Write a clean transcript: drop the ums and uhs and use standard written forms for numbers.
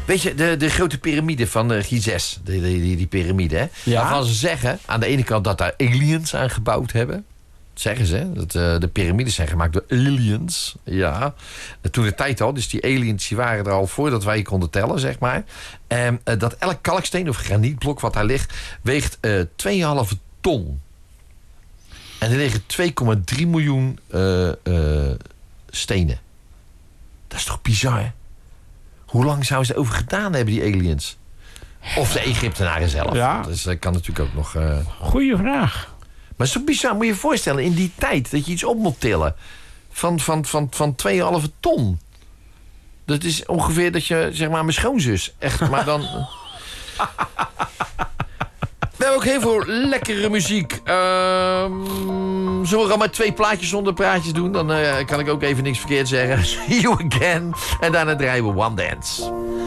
Weet je, de grote piramide van Gizeh, die piramide, hè? Ja. Waarvan ze zeggen, aan de ene kant dat daar aliens aan gebouwd hebben. Zeggen ze, dat de piramides zijn gemaakt door aliens. Ja, toen de tijd al, dus die aliens die waren er al voordat wij konden tellen, zeg maar. En dat elk kalksteen of granietblok wat daar ligt, weegt 2,5 ton. En er liggen 2,3 miljoen stenen. Dat is toch bizar? Hoe lang zouden ze erover gedaan hebben, die aliens? Of de Egyptenaren zelf. Ja. Dus dat kan natuurlijk ook nog... Goeie vraag. Maar het is toch bizar, moet je je voorstellen, in die tijd dat je iets op moet tillen van 2,5 ton. Dat is ongeveer dat je, zeg maar, mijn schoonzus, echt, maar dan... We hebben ook heel veel lekkere muziek. Zullen we gewoon maar 2 plaatjes zonder praatjes doen? Dan kan ik ook even niks verkeerd zeggen. See you again. En daarna draaien we One Dance.